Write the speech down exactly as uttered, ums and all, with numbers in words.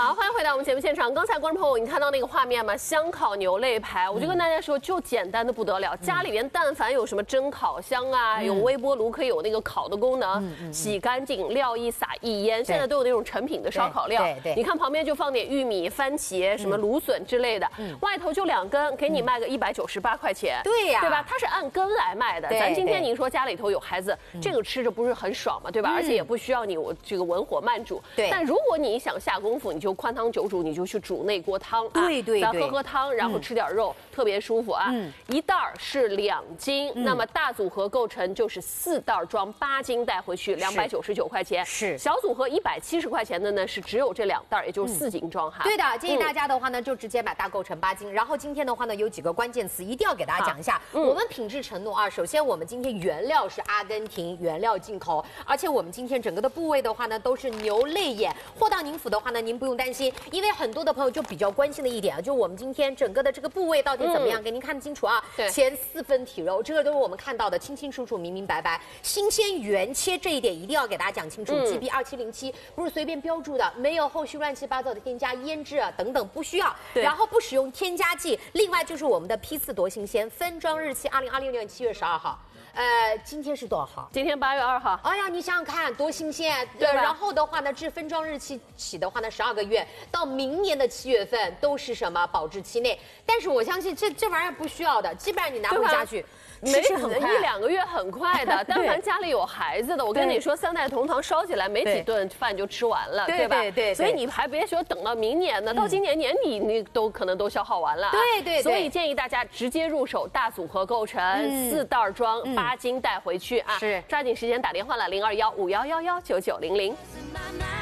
好，欢迎回到我们节目现场。刚才观众朋友，你看到那个画面吗？香烤牛肋排，我就跟大家说，就简单的不得了。家里边但凡有什么蒸烤箱啊，有微波炉可以有那个烤的功能，洗干净，料一撒一腌，现在都有那种成品的烧烤料。 对对， 你看旁边就放点玉米、番茄、什么芦笋之类的，外头就两根，给你卖个一百九十八块钱。 对呀， 对吧？它是按根来卖的。咱今天您说家里头有孩子，这个吃着不是很爽嘛，对吧？而且也不需要你我这个文火慢煮。 对。 但如果你想下功夫，你就宽汤久煮，你就去煮那锅汤。 对对对。 咱喝喝汤，然后吃点肉，特别舒服啊。嗯。一袋儿是两斤，那么大组合构成就是四袋装八斤带回去，两百九十九块钱。 是。 小组合一百七十块钱的呢，是只有这两袋，也就是四斤装哈。 对的，建议大家的话呢，就直接买大构成八斤。然后今天的话呢，有几个关键词一定要给大家讲一下。我们品质承诺啊，首先我们今天原料是阿根廷原料进口，而且我们今天整个的部位的话呢，都是牛肋眼。货到您府的话呢，您不用担心，因为很多的朋友就比较关心的一点啊，就我们今天整个的这个部位到底怎么样，给您看清楚啊。 对， 前四分体肉，这个都是我们看到的清清楚楚、明明白白，新鲜原切这一点一定要给大家讲清楚。G B 二七零七不是随便标注的，没有后续乱七八糟的添加、腌制啊等等，不需要。然后不使用添加剂。另外就是我们的批次多新鲜，分装日期二零二六年七月十二号。呃，今天是多少号？ 今天八月二号。 哎呀，你想想看，多新鲜！对，然后的话呢，至分装日期起的话呢，十二个月到明年的七月份都是什么保质期内。但是我相信这这玩意儿不需要的，基本上你拿回家去。 没一两个月很快的，但凡家里有孩子的，我跟你说，三代同堂烧起来没几顿饭就吃完了，对吧？ 对对。 所以你还别说等到明年呢，到今年年底你都可能都消耗完了。 对对。 所以建议大家直接入手大组合构成，四袋装八斤带回去啊！ 是， 抓紧时间打电话了，零二幺五幺幺幺九九零零。